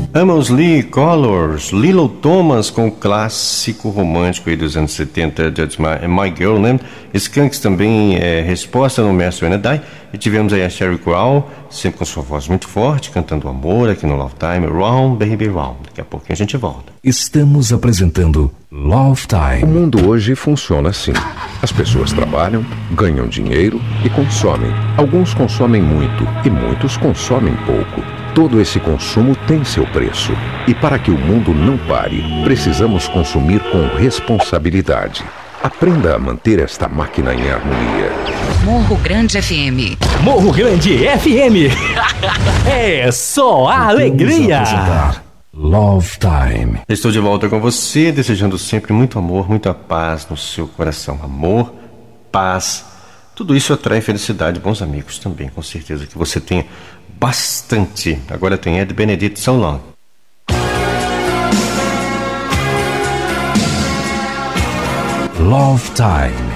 Amos Lee Colors, Lilo Thomas com o clássico romântico aí dos anos 70, That's My Girl, né? Skanks também resposta no Master and I. E tivemos aí a Sheryl Crow, sempre com sua voz muito forte, cantando Amor aqui no Love Time, Round Baby Round. Daqui a pouquinho a gente volta. Estamos apresentando Love Time. O mundo hoje funciona assim. As pessoas trabalham, ganham dinheiro e consomem. Alguns consomem muito e muitos consomem pouco. Todo esse consumo tem seu preço. E para que o mundo não pare, precisamos consumir com responsabilidade. Aprenda a manter esta máquina em harmonia. Morro Grande FM. Morro Grande FM. É só a alegria. Love Time. Estou de volta com você, desejando sempre muito amor, muita paz no seu coração. Amor, paz, tudo isso atrai felicidade, bons amigos também, com certeza que você tenha bastante. Agora tem Ed Benedito, So Long. Love Time.